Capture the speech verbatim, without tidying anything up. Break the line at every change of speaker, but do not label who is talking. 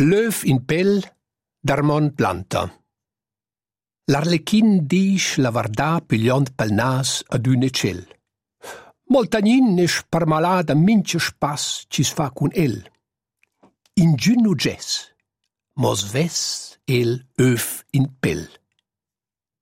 L'œuf in pel d'Armand Planta. L'arlechin disch la vardà pigliant pel nas ad un ecel. Moltagnin es parmalada mince spas ci sfa cun el. In giù nu gess, mos ves el öf in pel.